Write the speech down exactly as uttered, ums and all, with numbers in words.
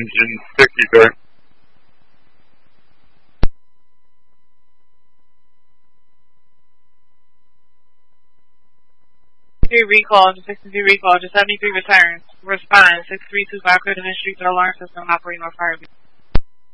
engine sticky there. Recall, sixty-three recall, to seventy-three returns. Respond, six three two five Crittenden Street, the alarm system operating on fire.